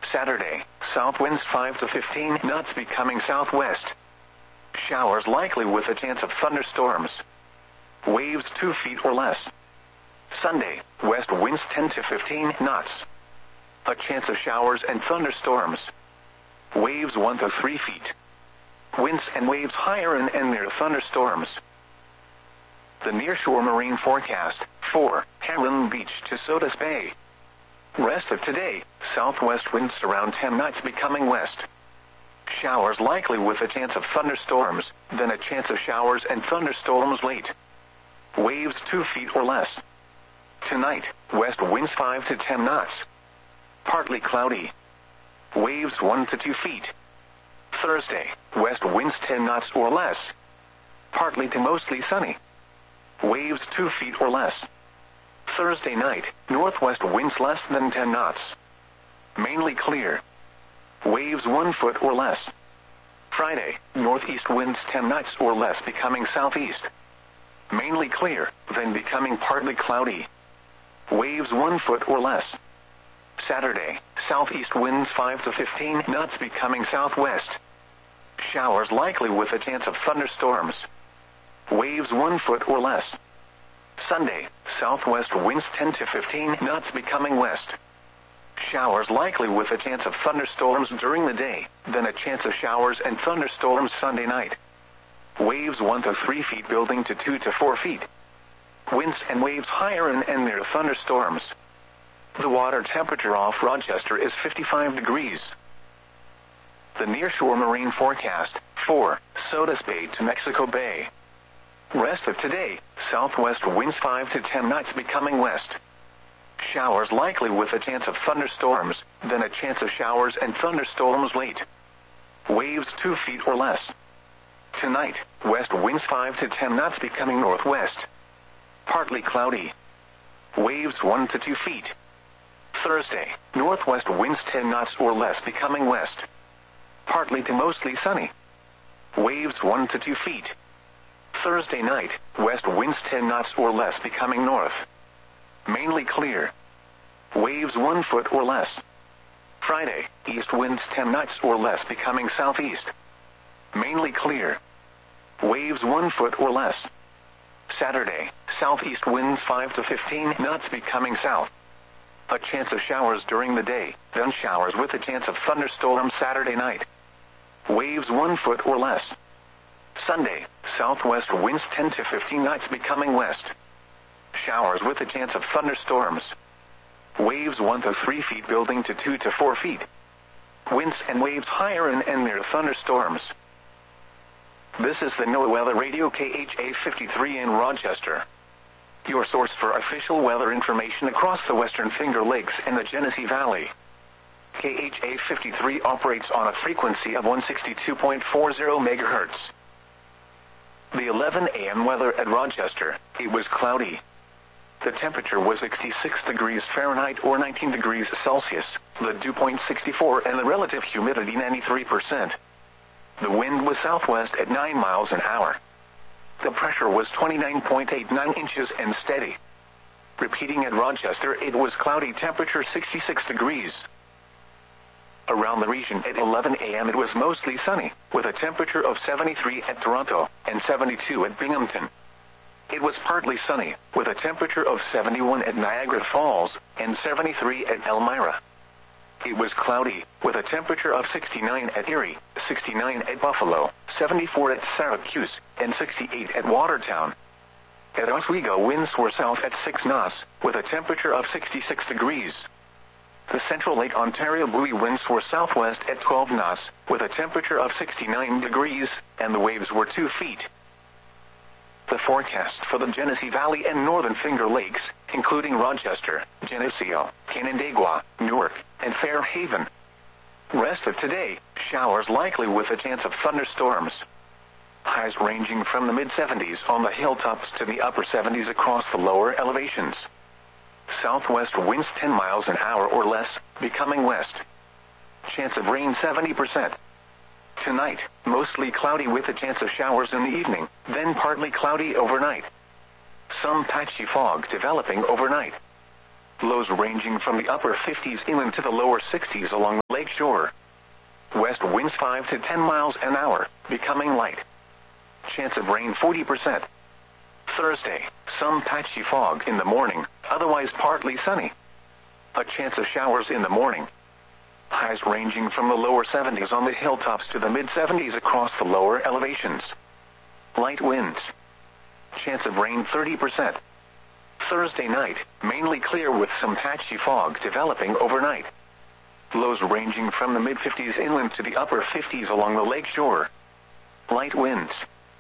Saturday, south winds 5 to 15 knots becoming southwest. Showers likely with a chance of thunderstorms. Waves 2 feet or less. Sunday, west winds 10 to 15 knots. A chance of showers and thunderstorms. Waves 1 to 3 feet. Winds and waves higher and near thunderstorms. The nearshore marine forecast, 4, Heron Beach to Sodus Bay. Rest of today, southwest winds around 10 knots becoming west. Showers likely with a chance of thunderstorms, then a chance of showers and thunderstorms late. Waves 2 feet or less. Tonight, west winds 5 to 10 knots. Partly cloudy. Waves 1 to 2 feet. Thursday, west winds 10 knots or less. Partly to mostly sunny. Waves 2 feet or less. Thursday night, northwest winds less than 10 knots. Mainly clear. Waves 1 foot or less. Friday, northeast winds 10 knots or less becoming southeast. Mainly clear, then becoming partly cloudy. Waves 1 foot or less. Saturday, southeast winds 5 to 15 knots becoming southwest. Showers likely with a chance of thunderstorms. Waves 1 foot or less. Sunday, southwest winds 10 to 15 knots becoming west. Showers likely with a chance of thunderstorms during the day, then a chance of showers and thunderstorms Sunday night. Waves 1 to 3 feet building to 2 to 4 feet. Winds and waves higher and near thunderstorms. The water temperature off Rochester is 55 degrees. The nearshore marine forecast, 4, Sodus Bay to Mexico Bay. Rest of today, southwest winds 5 to 10 knots becoming west. Showers likely with a chance of thunderstorms, then a chance of showers and thunderstorms late. Waves 2 feet or less. Tonight, west winds 5 to 10 knots becoming northwest. Partly cloudy. Waves 1 to 2 feet. Thursday, northwest winds 10 knots or less becoming west. Partly to mostly sunny. Waves 1 to 2 feet. Thursday night, west winds 10 knots or less becoming north. Mainly clear. Waves 1 foot or less. Friday, east winds 10 knots or less becoming southeast. Mainly clear. Waves 1 foot or less. Saturday, southeast winds 5 to 15 knots becoming south. A chance of showers during the day, then showers with a chance of thunderstorms Saturday night. Waves 1 foot or less. Sunday, southwest winds 10 to 15 knots becoming west. Showers with a chance of thunderstorms. Waves 1 to 3 feet building to 2 to 4 feet. Winds and waves higher and near thunderstorms. This is the NOAA Weather Radio KHA 53 in Rochester. Your source for official weather information across the Western Finger Lakes and the Genesee Valley. KHA 53 operates on a frequency of 162.40 megahertz. The 11 a.m. weather at Rochester, it was cloudy. The temperature was 66 degrees Fahrenheit or 19 degrees Celsius, the dew point 64 and the relative humidity 93%. The wind was southwest at 9 miles an hour. The pressure was 29.89 inches and steady. Repeating at Rochester, it was cloudy, temperature 66 degrees. Around the region at 11 a.m. it was mostly sunny, with a temperature of 73 at Toronto and 72 at Binghamton. It was partly sunny, with a temperature of 71 at Niagara Falls and 73 at Elmira. It was cloudy, with a temperature of 69 at Erie, 69 at Buffalo, 74 at Syracuse, and 68 at Watertown. At Oswego, winds were south at 6 knots, with a temperature of 66 degrees. The Central Lake Ontario buoy winds were southwest at 12 knots, with a temperature of 69 degrees, and the waves were 2 feet. The forecast for the Genesee Valley and Northern Finger Lakes, including Rochester, Geneseo, Canandaigua, Newark, and Fairhaven. Rest of today, showers likely with a chance of thunderstorms. Highs ranging from the mid-70s on the hilltops to the upper 70s across the lower elevations. Southwest winds 10 miles an hour or less, becoming west. Chance of rain 70%. Tonight, mostly cloudy with a chance of showers in the evening, then partly cloudy overnight. Some patchy fog developing overnight. Lows ranging from the upper 50s inland to the lower 60s along the lake shore. West winds 5 to 10 miles an hour, becoming light. Chance of rain 40%. Thursday, some patchy fog in the morning, otherwise partly sunny. A chance of showers in the morning. Highs ranging from the lower 70s on the hilltops to the mid-70s across the lower elevations. Light winds. Chance of rain 30%. Thursday night, mainly clear with some patchy fog developing overnight. Lows ranging from the mid-50s inland to the upper 50s along the lake shore. Light winds.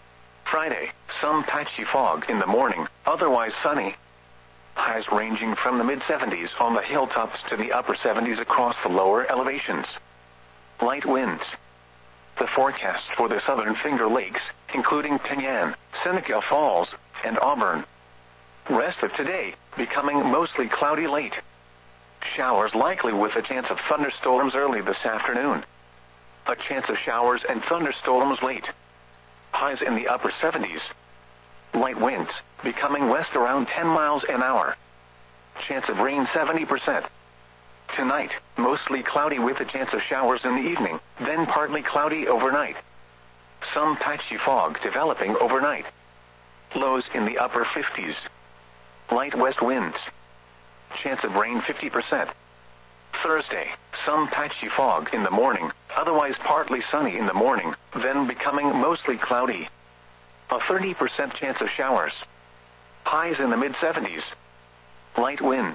Friday, some patchy fog in the morning, otherwise sunny. Highs ranging from the mid-70s on the hilltops to the upper 70s across the lower elevations. Light winds. The forecast for the southern Finger Lakes, including Penyan, Seneca Falls, and Auburn. Rest of today, becoming mostly cloudy late. Showers likely with a chance of thunderstorms early this afternoon. A chance of showers and thunderstorms late. Highs in the upper 70s. Light winds, becoming west around 10 miles an hour. Chance of rain 70%. Tonight, mostly cloudy with a chance of showers in the evening, then partly cloudy overnight. Some patchy fog developing overnight. Lows in the upper 50s. Light west winds. Chance of rain 50%. Thursday, some patchy fog in the morning, otherwise partly sunny in the morning, then becoming mostly cloudy. A 30% chance of showers. Highs in the mid-70s. Light winds.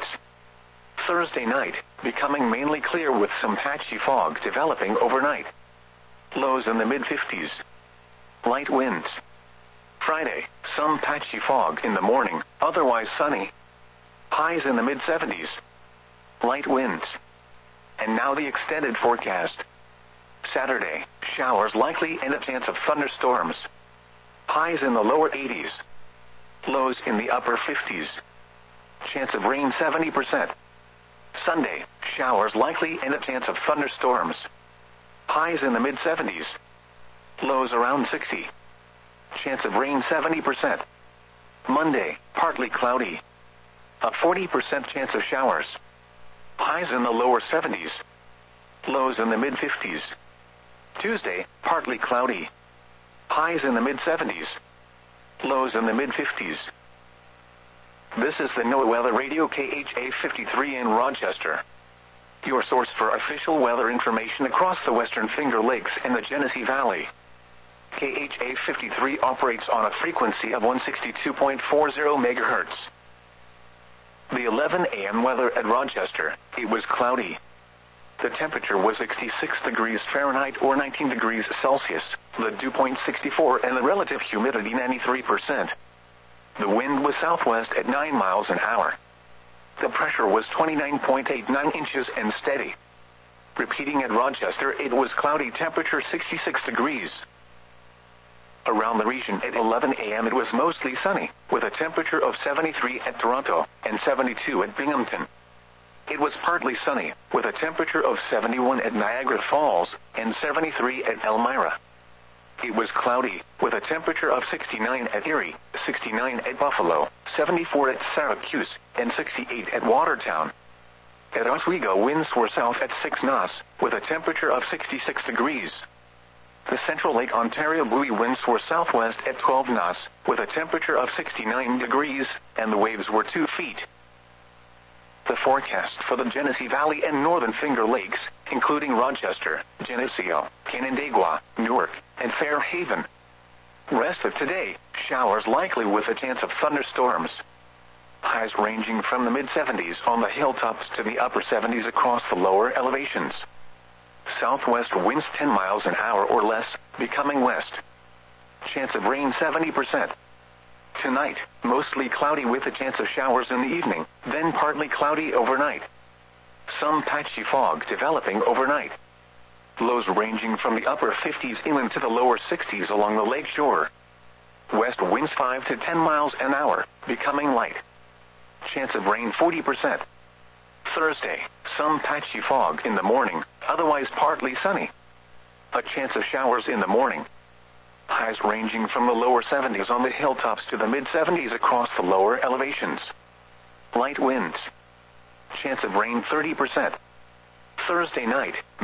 Thursday night, becoming mainly clear with some patchy fog developing overnight. Lows in the mid-50s. Light winds. Friday, some patchy fog in the morning, otherwise sunny. Highs in the mid-70s. Light winds. And now the extended forecast. Saturday, showers likely and a chance of thunderstorms. Highs in the lower 80s. Lows in the upper 50s. Chance of rain 70%. Sunday, showers likely and a chance of thunderstorms. Highs in the mid-70s. Lows around 60. Chance of rain 70%. Monday, partly cloudy. A 40% chance of showers. Highs in the lower 70s. Lows in the mid-50s. Tuesday, partly cloudy. Highs in the mid-70s. Lows in the mid-50s. This is the NOAA Weather Radio KHA 53 in Rochester. Your source for official weather information across the Western Finger Lakes and the Genesee Valley. KHA 53 operates on a frequency of 162.40 megahertz. The 11 a.m. weather at Rochester, it was cloudy. The temperature was 66 degrees Fahrenheit or 19 degrees Celsius, the dew point 64 and the relative humidity 93%. The wind was southwest at 9 miles an hour. The pressure was 29.89 inches and steady. Repeating at Rochester, it was cloudy, temperature 66 degrees. Around the region at 11 a.m. it was mostly sunny, with a temperature of 73 at Toronto and 72 at Binghamton. It was partly sunny, with a temperature of 71 at Niagara Falls and 73 at Elmira. It was cloudy, with a temperature of 69 at Erie, 69 at Buffalo, 74 at Syracuse, and 68 at Watertown. At Oswego, winds were south at 6 knots, with a temperature of 66 degrees. The Central Lake Ontario buoy winds were southwest at 12 knots, with a temperature of 69 degrees, and the waves were 2 feet. The forecast for the Genesee Valley and Northern Finger Lakes, including Rochester, Geneseo, Canandaigua, Newark, and Fairhaven. Rest of today, showers likely with a chance of thunderstorms. Highs ranging from the mid-70s on the hilltops to the upper 70s across the lower elevations. Southwest winds 10 miles an hour or less, becoming west. Chance of rain 70%. Tonight, mostly cloudy with a chance of showers in the evening, then partly cloudy overnight. Some patchy fog developing overnight. Lows ranging from the upper 50s inland to the lower 60s along the lake shore. West winds 5 to 10 miles an hour, becoming light. Chance of rain 40%. Thursday, some patchy fog in the morning, otherwise partly sunny. A chance of showers in the morning. Highs ranging from the lower 70s on the hilltops to the mid-70s across the lower elevations. Light winds. Chance of rain 30%. Thursday night,